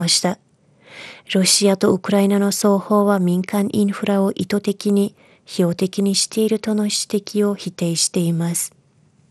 ました。ロシアとウクライナの双方は民間インフラを意図的に標的にしているとの指摘を否定しています。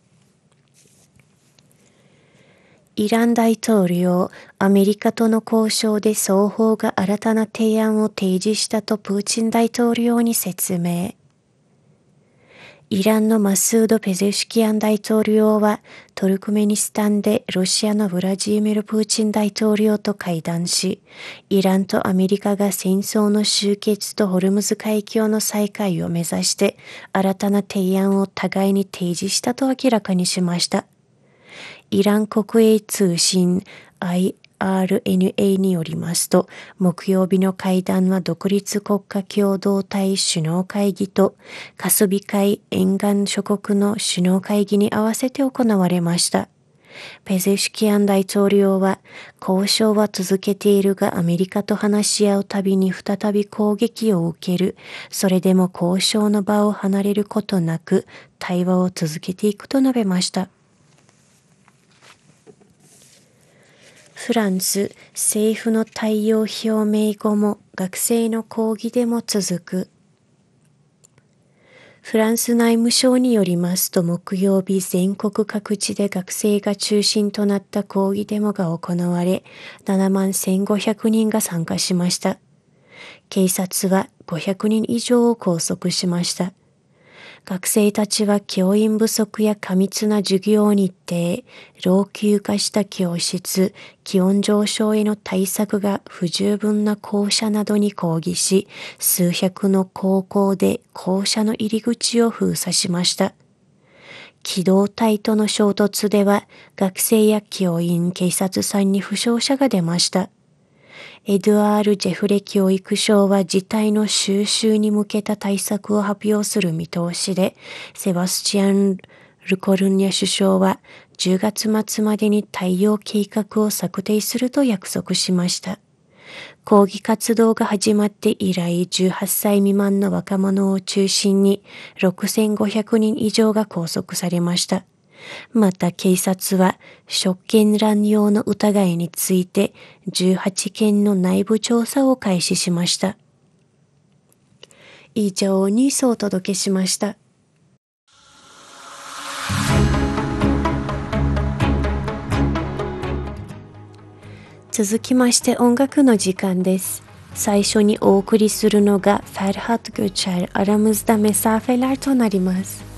イラン大統領、アメリカとの交渉で双方が新たな提案を提示したとプーチン大統領に説明。イランのマスード・ペゼシキアン大統領はトルクメニスタンでロシアのウラジーミル・プーチン大統領と会談し、イランとアメリカが戦争の終結とホルムズ海峡の再開を目指して新たな提案を互いに提示したと明らかにしました。イラン国営通信 IRNA によりますと、木曜日の会談は独立国家共同体首脳会議とカスピ海沿岸諸国の首脳会議に合わせて行われました。ペゼシキアン大統領は、交渉は続けているがアメリカと話し合うたびに再び攻撃を受ける。それでも交渉の場を離れることなく対話を続けていくと述べました。フランス、政府の対応表明後も学生の抗議デモ続く。フランス内務省によりますと、木曜日全国各地で学生が中心となった抗議デモが行われ、7万1500人が参加しました。警察は500人以上を拘束しました。学生たちは教員不足や過密な授業日程、老朽化した教室、気温上昇への対策が不十分な校舎などに抗議し、数百の高校で校舎の入り口を封鎖しました。機動隊との衝突では、学生や教員、警察さんに負傷者が出ました。エドゥアール・ジェフレ教育相は事態の収拾に向けた対策を発表する見通しで、セバスチアン・ルコルニャ首相は10月末までに対応計画を策定すると約束しました。抗議活動が始まって以来、18歳未満の若者を中心に6500人以上が拘束されました。また警察は職権乱用の疑いについて18件の内部調査を開始しました。以上ニュースをお届けしました。続きまして音楽の時間です。最初にお送りするのがファルハット・グチャル・アラムズダ・メサーフェラーとなります。